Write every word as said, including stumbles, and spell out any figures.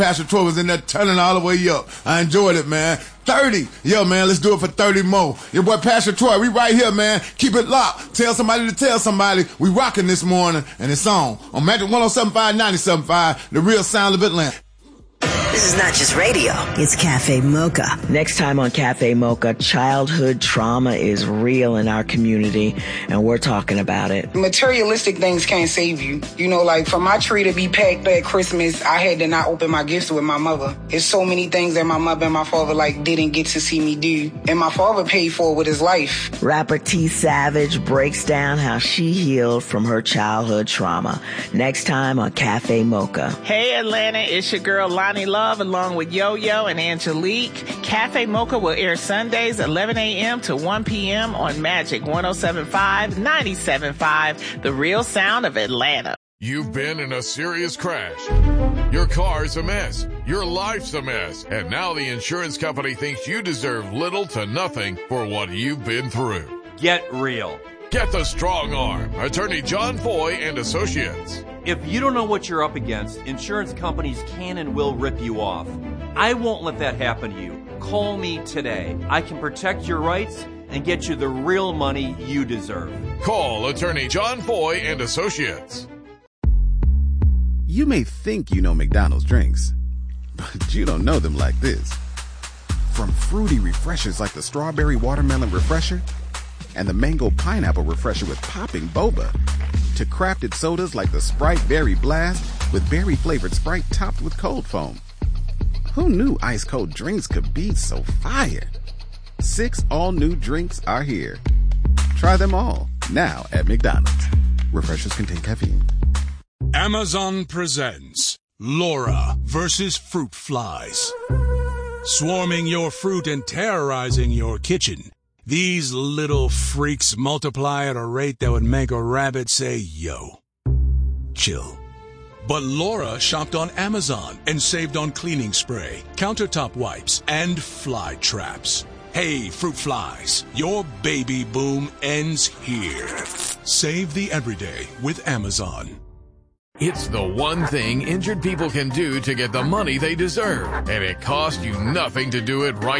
Pastor Troy was in there turning all the way up. I enjoyed it, man. thirty. Yo, man, let's do it for thirty more. Your boy Pastor Troy, we right here, man. Keep it locked. Tell somebody to tell somebody. We rocking this morning, and it's on. On Magic one oh seven point five, ninety-seven point five, the real sound of Atlanta. This is not just radio. It's Cafe Mocha. Next time on Cafe Mocha, childhood trauma is real in our community, and we're talking about it. Materialistic things can't save you. You know, like for my tree to be packed at Christmas, I had to not open my gifts with my mother. It's so many things that my mother and my father like didn't get to see me do, and my father paid for it with his life. Rapper T Savage breaks down how she healed from her childhood trauma. Next time on Cafe Mocha. Hey Atlanta, it's your girl Lonnie Love along with Yo-Yo and Angelique. Cafe Mocha will air Sundays eleven a.m. to one p.m. on Magic one oh seven point five, ninety-seven point five, the real sound of Atlanta. You've been in a serious crash. Your car's a mess. Your life's a mess. And now the insurance company thinks you deserve little to nothing for what you've been through. Get real. Get the strong arm. Attorney John Foy and Associates. If you don't know what you're up against, insurance companies can and will rip you off. I won't let that happen to you. Call me today. I can protect your rights and get you the real money you deserve. Call Attorney John Foy and Associates. You may think you know McDonald's drinks, but you don't know them like this. From fruity refreshers like the Strawberry Watermelon Refresher and the Mango Pineapple Refresher with popping boba, to crafted sodas like the Sprite Berry Blast with berry-flavored Sprite topped with cold foam. Who knew ice-cold drinks could be so fire? Six all-new drinks are here. Try them all, now at McDonald's. Refreshers contain caffeine. Amazon presents Laura versus Fruit Flies. Swarming your fruit and terrorizing your kitchen, these little freaks multiply at a rate that would make a rabbit say, yo. Chill. But Laura shopped on Amazon and saved on cleaning spray, countertop wipes, and fly traps. Hey, fruit flies, your baby boom ends here. Save the everyday with Amazon. It's the one thing injured people can do to get the money they deserve, and it costs you nothing to do it right